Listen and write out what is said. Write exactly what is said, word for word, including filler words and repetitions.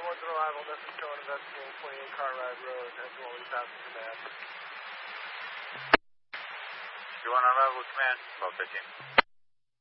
one's an arrival, Memphis Cone investigating twenty-eight Cartwright Road, and Dwelly passing command. You want arrival command, twelve fifteen.